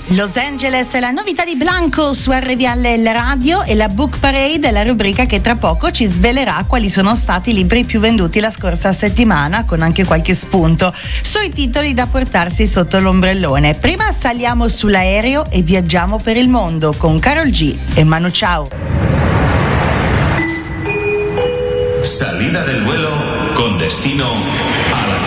Los Angeles è la novità di Blanco su RVL Radio e la Book Parade è la rubrica che tra poco ci svelerà quali sono stati i libri più venduti la scorsa settimana, con anche qualche spunto sui titoli da portarsi sotto l'ombrellone. Prima saliamo sull'aereo e viaggiamo per il mondo con Karol G e Manu Chao. Salida del vuelo con destino a la